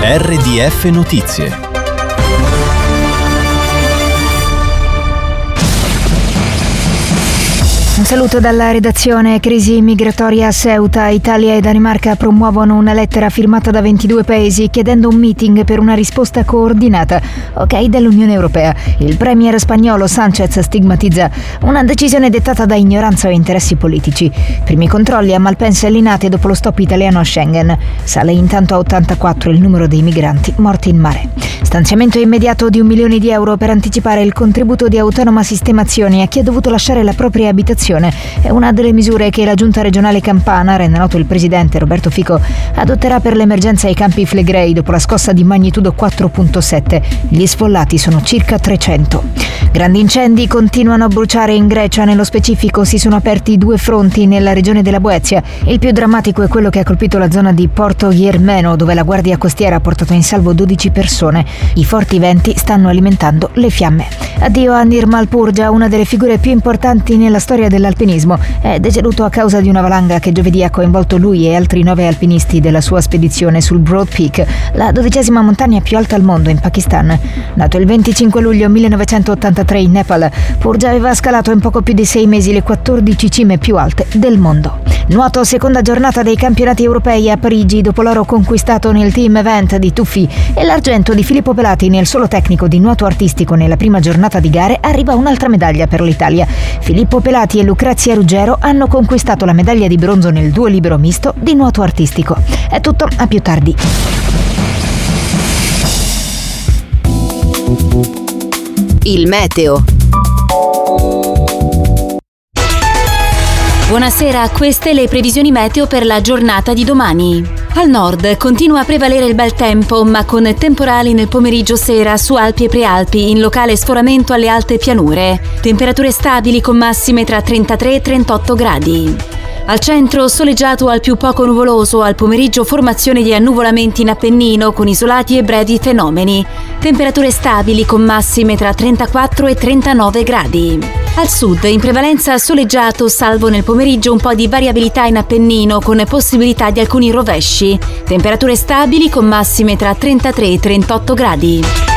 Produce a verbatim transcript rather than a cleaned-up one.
R D F Notizie. Un saluto dalla redazione. Crisi migratoria a Ceuta. Italia e Danimarca promuovono una lettera firmata da ventidue paesi chiedendo un meeting per una risposta coordinata. Ok dell'Unione Europea. Il premier spagnolo Sánchez stigmatizza una decisione dettata da ignoranza o interessi politici. Primi controlli a Malpensa e Linate dopo lo stop italiano a Schengen. Sale intanto a ottantaquattro il numero dei migranti morti in mare. Stanziamento immediato di un milione di euro per anticipare il contributo di autonoma sistemazione a chi ha dovuto lasciare la propria abitazione. È una delle misure che la Giunta regionale campana, rende noto il presidente Roberto Fico, adotterà per l'emergenza ai Campi Flegrei dopo la scossa di magnitudo quattro virgola sette. Gli sfollati sono circa trecento. Grandi incendi continuano a bruciare in Grecia, nello specifico si sono aperti due fronti nella regione della Boezia. Il più drammatico è quello che ha colpito la zona di Porto Ghermeno, dove la guardia costiera ha portato in salvo dodici persone. I forti venti stanno alimentando le fiamme. Addio a Nirmal Purja, una delle figure più importanti nella storia dell'alpinismo. È deceduto a causa di una valanga che giovedì ha coinvolto lui e altri nove alpinisti della sua spedizione sul Broad Peak, la dodicesima montagna più alta al mondo in Pakistan. Nato il venticinque luglio millenovecentottantatré in Nepal, Purja aveva scalato in poco più di sei mesi le quattordici cime più alte del mondo. Nuoto, seconda giornata dei campionati europei a Parigi dopo l'oro conquistato nel team event di tuffi e l'argento di Filippo Pelati nel solo tecnico di nuoto artistico nella prima giornata di gare. Arriva un'altra medaglia per l'Italia. Filippo Pelati e Lucrezia Ruggero hanno conquistato la medaglia di bronzo nel duo libero misto di nuoto artistico. È tutto, a più tardi. Il meteo. Buonasera, queste le previsioni meteo per la giornata di domani. Al nord continua a prevalere il bel tempo, ma con temporali nel pomeriggio sera su Alpi e Prealpi, in locale sforamento alle alte pianure. Temperature stabili con massime tra trentatré e trentotto gradi. Al centro soleggiato al più poco nuvoloso, al pomeriggio formazione di annuvolamenti in Appennino con isolati e brevi fenomeni. Temperature stabili con massime tra trentaquattro e trentanove gradi. Al sud in prevalenza soleggiato, salvo nel pomeriggio un po' di variabilità in Appennino con possibilità di alcuni rovesci. Temperature stabili con massime tra trentatré e trentotto gradi.